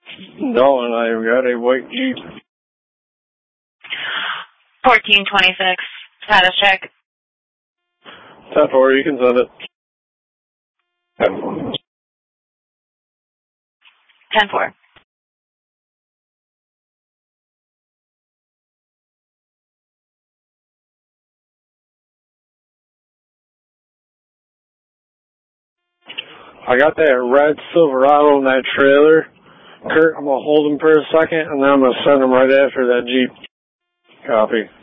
No, and I've got a white Jeep. 1426. Status check. 10-4, you can send it. 10-4. I got that red Silverado in that trailer. Kurt, I'm going to hold him for a second, and then I'm going to send him right after that Jeep. Copy.